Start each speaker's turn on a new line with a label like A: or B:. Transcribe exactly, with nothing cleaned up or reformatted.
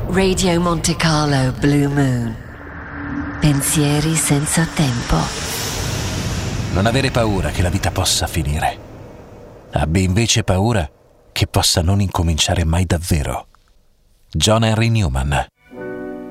A: Radio Monte Carlo Blue Moon. Pensieri senza tempo.
B: Non avere paura che la vita possa finire. Abbi invece paura che possa non incominciare mai davvero. John Henry Newman.